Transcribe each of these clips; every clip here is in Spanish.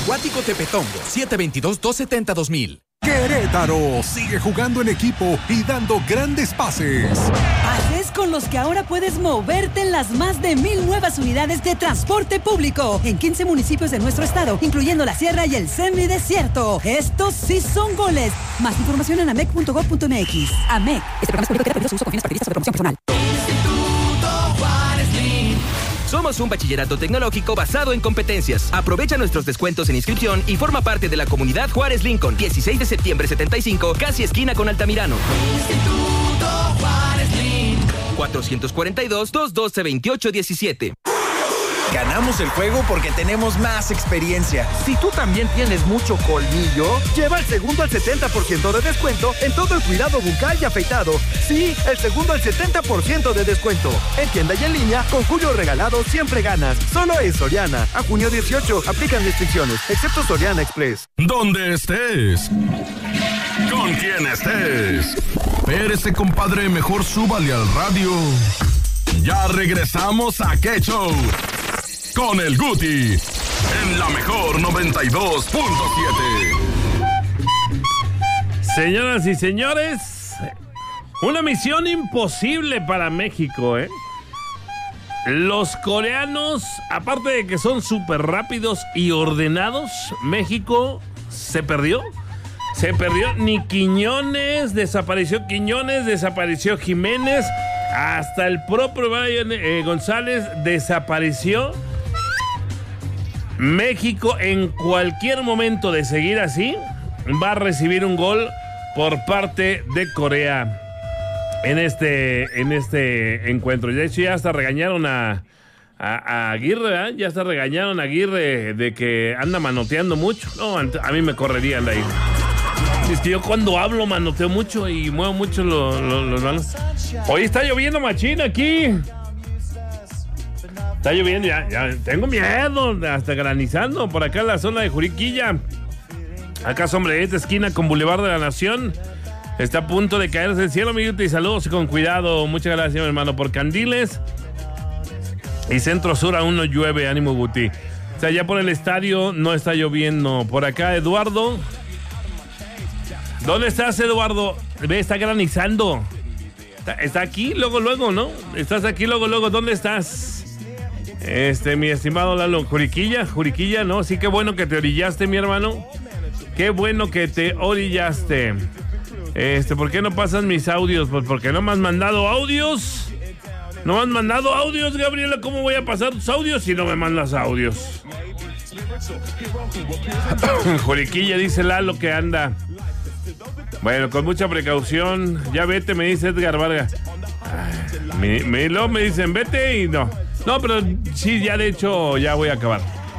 Acuático Tepetongo, 722-270-2000. Querétaro sigue jugando en equipo y dando grandes pases. Pases con los que ahora puedes moverte en las más de 1,000 nuevas unidades de transporte público en 15 municipios de nuestro estado, incluyendo la Sierra y el Semidesierto. Estos sí son goles. Más información en amec.gov.mx. AMEC. Este programa es público que requiere su uso con fines partidistas o de promoción personal. Somos un bachillerato tecnológico basado en competencias. Aprovecha nuestros descuentos en inscripción y forma parte de la comunidad Juárez Lincoln. 16 de septiembre 75, casi esquina con Altamirano. Instituto Juárez Lincoln. 442-212-2817. Ganamos el juego porque tenemos más experiencia. Si tú también tienes mucho colmillo, lleva el segundo al 70% de descuento en todo el cuidado bucal y afeitado. Sí, el segundo al 70% de descuento. En tienda y en línea, con Julio Regalado siempre ganas. Solo en Soriana. A junio 18, aplican restricciones, excepto Soriana Express. Donde estés, con quien estés, espérese, compadre, mejor súbale al radio. Ya regresamos a ¿Qué Show? Con el Guti, en la mejor 92.7. Señoras y señores, una misión imposible para México, ¿eh? Los coreanos, aparte de que son súper rápidos y ordenados, México se perdió. Se perdió. Ni Quiñones, desapareció Jiménez, hasta el propio Brian González desapareció. México, en cualquier momento de seguir así, va a recibir un gol por parte de Corea en este encuentro. De hecho, ya hasta regañaron a Aguirre, ¿eh? Ya hasta regañaron a Aguirre de que anda manoteando mucho. No, a mí me correrían de ahí. Es que yo cuando hablo manoteo mucho y muevo mucho los manos. Hoy está lloviendo machín aquí. Está lloviendo, ya tengo miedo, hasta granizando por acá en la zona de Juriquilla. Acá Sombrerete, esquina con Boulevard de la Nación. Está a punto de caerse el cielo, mi Guti, y saludos con cuidado. Muchas gracias, mi hermano, por Candiles. Y Centro Sur aún no llueve, ánimo, Guti. O sea, ya por el estadio no está lloviendo. Por acá, Eduardo. ¿Dónde estás, Eduardo? Ve, está granizando. Está aquí, luego, ¿no? Estás aquí, luego, ¿dónde estás? Mi estimado Lalo, Juriquilla, ¿no? Sí, qué bueno que te orillaste, mi hermano. Qué bueno que te orillaste. ¿Por qué no pasan mis audios? Pues porque no me has mandado audios. No me has mandado audios, Gabriela. ¿Cómo voy a pasar tus audios si no me mandas audios? Juriquilla, dice Lalo que anda. Bueno, con mucha precaución. Ya vete, me dice Edgar Vargas. Luego me dicen, vete y no. No, pero sí, ya de hecho, ya voy a acabar.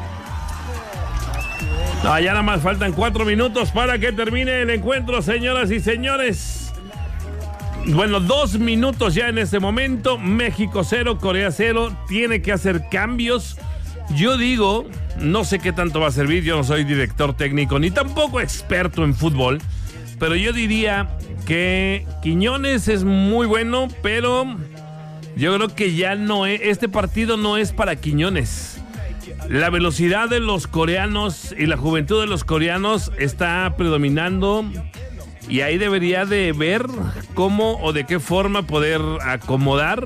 No, ya nada más faltan 4 minutos para que termine el encuentro, señoras y señores. Bueno, 2 minutos ya en este momento. México 0, Corea 0. Tiene que hacer cambios. Yo digo, no sé qué tanto va a servir. Yo no soy director técnico ni tampoco experto en fútbol. Pero yo diría que Quiñones es muy bueno, pero yo creo que ya no es, este partido no es para Quiñones. La velocidad de los coreanos y la juventud de los coreanos está predominando y ahí debería de ver cómo o de qué forma poder acomodar,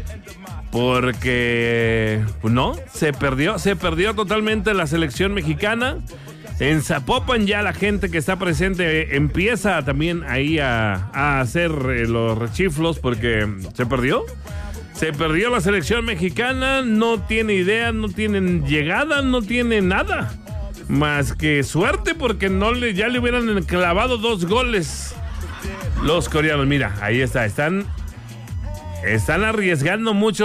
porque no, se perdió totalmente la selección mexicana. En Zapopan ya la gente que está presente empieza también ahí a hacer los rechiflos porque se perdió la selección mexicana. No tiene idea, no tienen llegada, no tiene nada más que suerte porque ya le hubieran clavado 2 goles los coreanos. Mira, ahí están arriesgando mucho